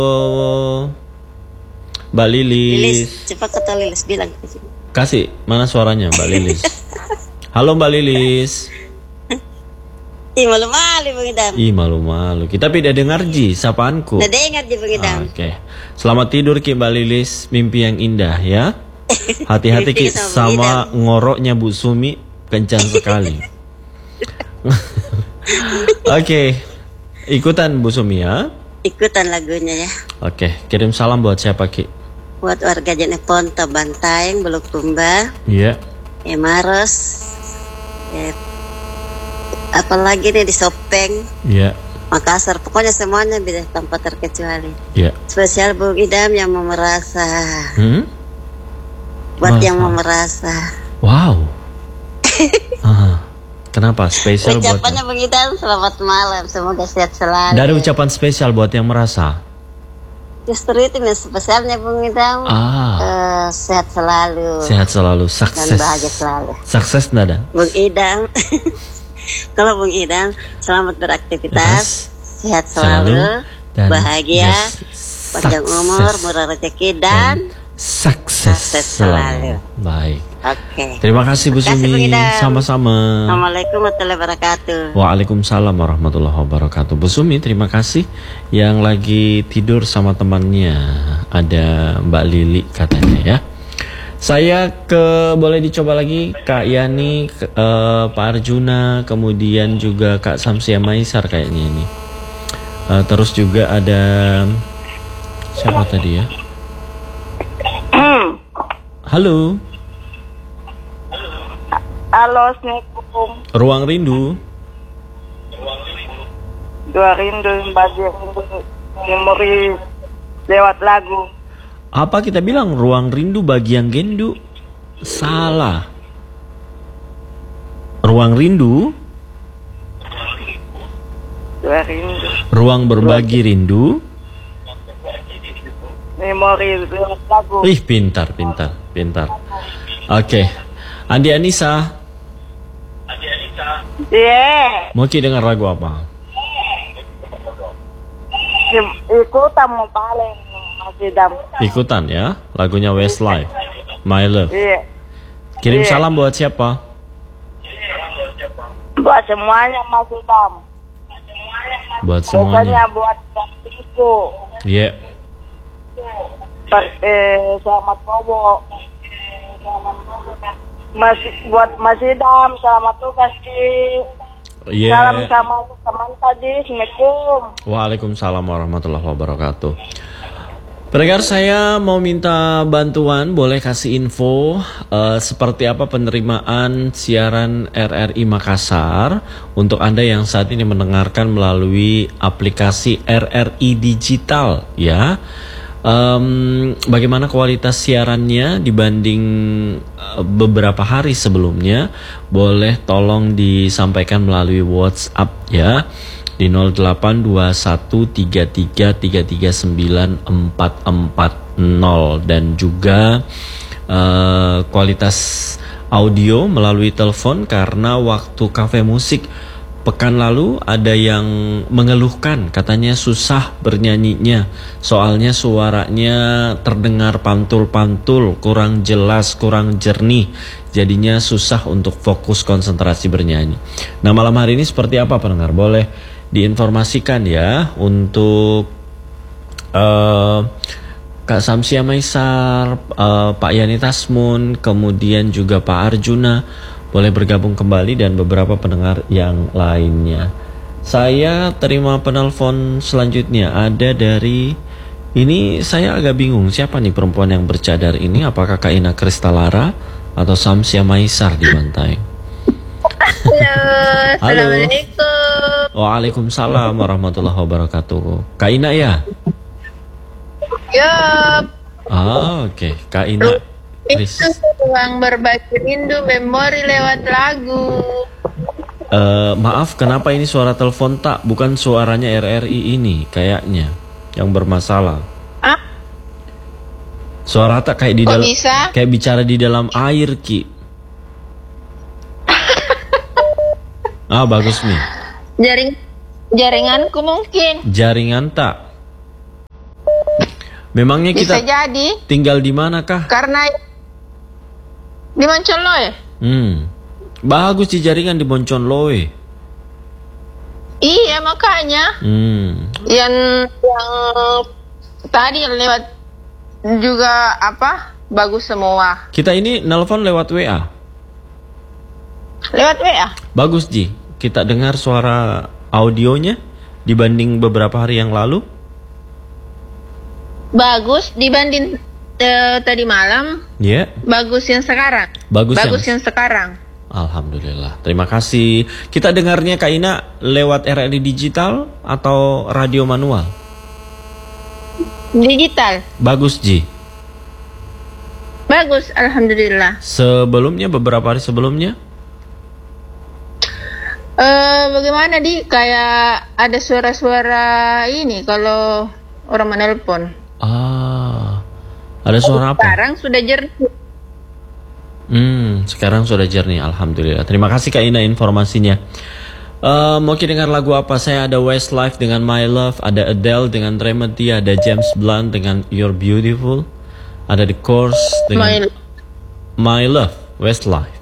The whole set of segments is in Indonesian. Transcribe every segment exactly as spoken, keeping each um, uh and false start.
Oh, Mbak Lilis. Lilis, cepat kata Lilis bilang. Kasih, mana suaranya Mbak Lilis? Halo Mbak Lilis. Ih malu-malu Bang Idam. Ih malu-malu. Kita tidak dengar Ji, sapaanku. Nggak dengar Ji Bang Idam. Oke. Selamat tidur Ki Mbak Lilis, mimpi yang indah ya. Hati-hati Ki sama ngoroknya Bu Sumi, kencang sekali. Oke. Ikutan Bu Sumi ya. Ikutan lagunya ya. Oke, kirim salam buat siapa Ki? Buat warga Jeneponto, Bantaeng, Bulukumba, Iya. Emaros, eh, apalagi nih di Sopeng, Iya. Makassar, pokoknya semuanya bisa tanpa terkecuali. Iya. Spesial Bung Idam yang mau merasa, Hmm? buat Masa? yang mau merasa. Wow. Ah, kenapa spesial buat? Ucapannya Bung Idam, selamat malam, semoga sehat selalu. Dari ucapan spesial buat yang merasa. Justru itu nih spesialnya Bung Idam. Ah. Eh, sehat selalu. Sehat selalu, Dan sukses. bahagia selalu. Sukses nada. Bung Idam. Kalau Bung Idam, selamat beraktivitas, Yes. sehat selalu, dan bahagia, yes, panjang sukses. umur, murah rezeki dan, Sukses sukses selalu. selalu. Baik. Oke. Terima kasih Bu Terima kasih, Bung Sumi. Idam. Sama-sama. Assalamualaikum warahmatullahi wabarakatuh. Waalaikumsalam warahmatullahi wabarakatuh. Bu Sumi, terima kasih. Yang lagi tidur sama temannya ada Mbak Lili katanya ya. Saya ke boleh dicoba lagi Kak Yani, ke, eh, Pak Arjuna, kemudian juga Kak Samsia Maisar kayaknya ini. Eh, terus juga ada siapa tadi ya? Halo. Halo, Assalamualaikum. Ruang Rindu. Dua rindu, bagi rindu, memori lewat lagu. Apa kita bilang ruang rindu bagi yang gendu? Salah. Ruang rindu, Dua rindu, ruang berbagi rindu. memori lewat lagu. Ih, pintar, pintar, pintar. Oke. Andi Anissa, Iya, mau Ki dengar lagu apa? ikutan mau paling masih dam. Ikutan ya, lagunya Westlife, My Love. Iya, Kirim Iya. salam buat siapa? buat semuanya masih dam. Buat Pokoknya semuanya. buat itu, Iya. per- eh, selamat bobo. Masih buat masih dam, selamat tugas Ci. Iya. Salam sama teman tadi, Assalamualaikum. Waalaikumsalam warahmatullahi wabarakatuh. Pendengar, saya mau minta bantuan, boleh kasih info uh, seperti apa penerimaan siaran R R I Makassar untuk Anda yang saat ini mendengarkan melalui aplikasi R R I Digital ya. Um, bagaimana kualitas siarannya dibanding uh, beberapa hari sebelumnya? Boleh tolong disampaikan melalui WhatsApp ya di nol delapan dua satu tiga tiga tiga tiga sembilan empat empat nol dan juga uh, kualitas audio melalui telepon karena waktu kafe musik pekan lalu ada yang mengeluhkan katanya susah bernyanyinya soalnya suaranya terdengar pantul-pantul, kurang jelas, kurang jernih, jadinya susah untuk fokus konsentrasi bernyanyi. Nah malam hari ini seperti apa pendengar? Boleh diinformasikan ya untuk uh, Kak Samsia Maisar, uh, Pak Yani Tasmun, kemudian juga Pak Arjuna boleh bergabung kembali dan beberapa pendengar yang lainnya. Saya terima penelpon selanjutnya ada dari ini, saya agak bingung siapa nih perempuan yang bercadar ini, apakah Kak Ina Kristalara atau Samsia Maisar di Bantaeng? Halo, Halo. Assalamualaikum. Waalaikumsalam warahmatullahi wabarakatuh. Kak Ina ya? Yup, Ah, oke, okay. Kak Ina. itu ruang berbagi rindu memori lewat lagu. Uh, maaf, kenapa ini suara telepon tak? Bukan suaranya R R I ini, kayaknya yang bermasalah. Ah, Suara tak kayak di kok dalam, bisa? kayak bicara di dalam air Ki. Ah bagus nih. Jaring jaringanku mungkin. Jaringan tak? Memangnya Bisa kita jadi tinggal di mana kah? karena di Monconloe. Hmm. Bagus di jaringan di Monconloe. Iya makanya Hmm. yang yang tadi yang lewat juga apa bagus semua. Kita ini nelpon lewat W A. Lewat W A. Bagus Ji. Kita dengar suara audionya dibanding beberapa hari yang lalu. Bagus dibanding eh, tadi malam. Ya. Bagus yang sekarang. Bagus, Bagus yang... yang sekarang. Alhamdulillah. Terima kasih. Kita dengarnya Kak Ina lewat R R I digital atau radio manual? Digital. Bagus Ji. Bagus, alhamdulillah. Sebelumnya beberapa hari sebelumnya? Eh bagaimana di kayak ada suara-suara ini kalau orang menelpon. Ah. Ada suara apa? Sekarang sudah jernih. Hmm, sekarang sudah jernih, alhamdulillah. Terima kasih Kak Ina informasinya. Uh, mau kita dengar lagu apa? Saya ada Westlife dengan My Love, ada Adele dengan Remedy, ada James Blunt dengan You're Beautiful, ada The Course dengan My, My Love, Westlife.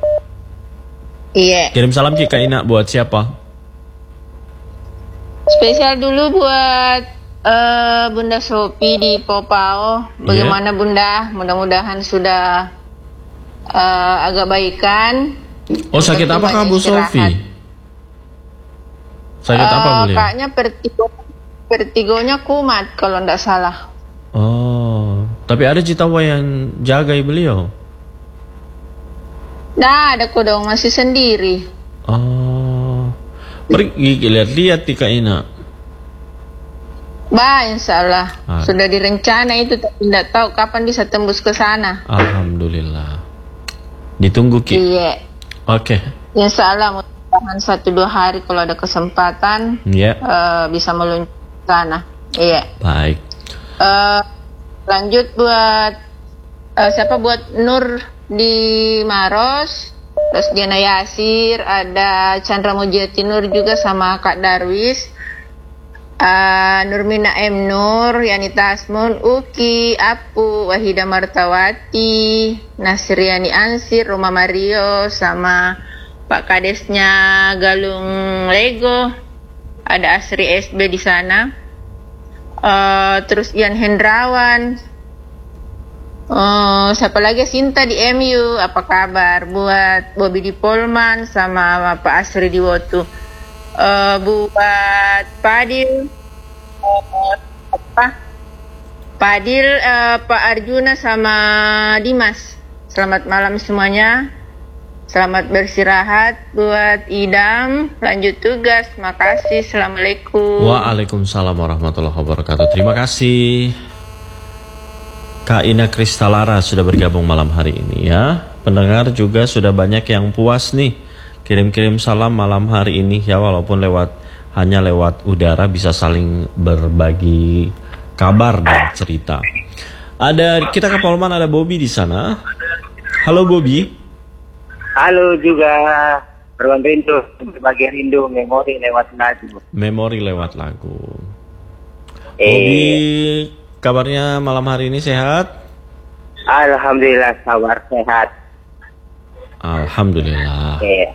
Iya. Kirim salam Kak Ina buat siapa? Spesial dulu buat eh, Bunda Sopi di Popao. Bagaimana Bunda? Mudah-mudahan sudah eh, agak baikan. Oh, sakit Seperti apa Kak banyak Bu istirahat. Sofi? Sakit Eh, apa beliau? Kayaknya vertigo, vertigonya kumat kalau tidak salah. Oh, tapi ada Citawa yang jagai beliau. Nah, ada kodong masih sendiri. Oh, pergi lihat-lihat di Kak Ina. Bah, insya Allah. Ah. Sudah direncana itu, tapi tidak tahu kapan bisa tembus ke sana. Alhamdulillah. Ditunggu Ki. Iya. Oke. Insya Allah mudah-mudahan satu dua hari kalau ada kesempatan Ya. eh, bisa meluncur ke sana. Iya. Baik. Eh, lanjut buat eh, siapa buat Nur di Maros, terus Diana Yasir, ada Chandra Mujiati Nur juga sama Kak Darwis, eh, Nurmina M Nur, Yani Tasmun, Uki, Apu, Wahida Martawati, Nasriani Ansir, Roma Mario, sama Pak Kadesnya Galung Lego, ada Asri S B di sana. Uh, terus Ian Hendrawan, uh, siapa lagi, Sinta di M U, apa kabar, buat Bobby di Polman sama Pak Asri di Wotu, uh, buat Padil, uh, apa Padil, uh, Pak Arjuna sama Dimas, selamat malam semuanya. Selamat beristirahat buat Idam, lanjut tugas. Makasih, assalamualaikum. Waalaikumsalam warahmatullahi wabarakatuh. Terima kasih Kak Ina Kristalara sudah bergabung malam hari ini ya. Pendengar juga sudah banyak yang puas nih kirim-kirim salam malam hari ini ya, walaupun lewat hanya lewat udara, bisa saling berbagi kabar dan cerita. Ada kita ke Polman, ada Bobby di sana. Halo Bobby. Halo juga, beruang rindu, berbagi rindu, memori lewat lagu. Memori lewat lagu. Eh, Bobby, kabarnya malam hari ini sehat? Alhamdulillah, sabar sehat. Alhamdulillah. Eh,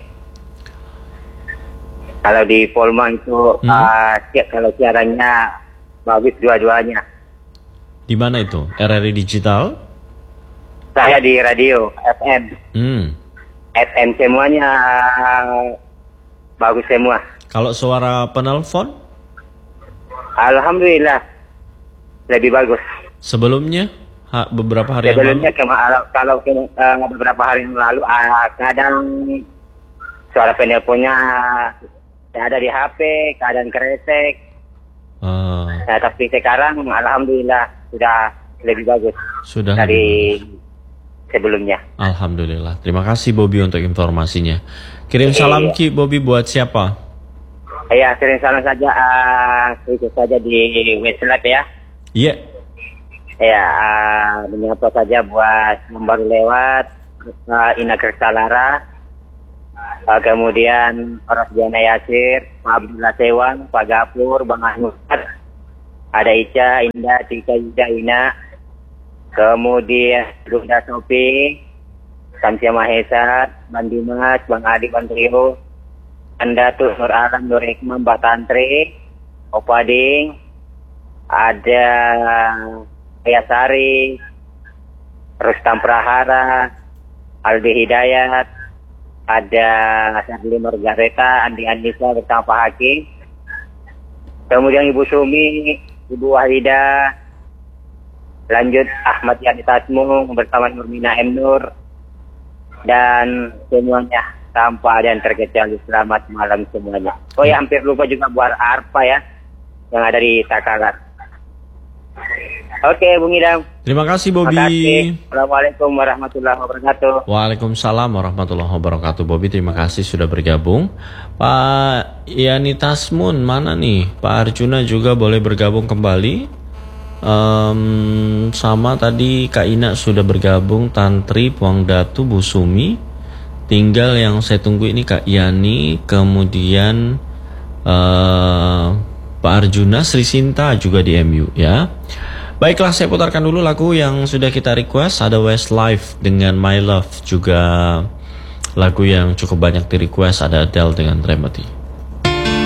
kalau di Polma itu, Hmm. uh, si- kalau siarannya bagus dua-duanya. Di mana itu? R R I Digital? Saya di radio, F M. Hmm. F M semuanya uh, bagus semua. Kalau suara penelpon Alhamdulillah, lebih bagus. sebelumnya ha, beberapa hari Sebelumnya yang lalu. kema- kalau ke- uh, beberapa hari yang lalu uh, kadang suara penelponnya ada di H P, kadang keresek. Ah, Nah, tapi sekarang alhamdulillah sudah lebih bagus sudah. dari sebelumnya. Alhamdulillah. Terima kasih Bobby untuk informasinya. Kirim Iya. salam Ki Bobby buat siapa? Ya, kirim salam saja uh, ikut saja di Westlife ya. Iya. Ya, uh, menyapa saja buat yang baru lewat, uh, Ina Kristalara, uh, kemudian Ros Diana Yasir, Pak Abdullah Sewan, Pak Gapur, Bang Ahmad, ada Ica, Indah, Tika, Ida, Ina, kemudian Lunda Sopi, Samsia Mahesa, Bang Dimas, Bang Adi, Bang Trio, Anda tuh Nur Alam, Nur Hikmah, Mbak Tantri, Opa Ding, ada Ayasari, Rustam Prahara, Aldi Hidayat, ada Sarli Margareta, Andi Andisa bersama Pak Hakim, kemudian Ibu Sumi, Ibu Wahida, lanjut Ahmad Yani Tasmu bersama Nurmina M. Nur, dan semuanya tanpa ada yang terkecuali. Selamat malam semuanya. Oh ya, hampir lupa juga buat Arpa ya, yang ada di Takalar. Oke, Bung Idam. Terima kasih Bobby. Terima kasih. Assalamualaikum warahmatullahi wabarakatuh. Waalaikumsalam warahmatullahi wabarakatuh. Bobby, terima kasih sudah bergabung. Pak Yani Tasmun mana nih? Pak Arjuna juga boleh bergabung kembali. Um, sama tadi Kak Ina sudah bergabung, Tantri, Puang Datu, Bu Sumi. Tinggal yang saya tunggu ini Kak Yani, kemudian uh, Pak Arjuna, Sri Sinta juga di M U ya. Baiklah, saya putarkan dulu lagu yang sudah kita request. Ada Westlife dengan My Love, juga lagu yang cukup banyak di request. Ada Adele dengan Remedy.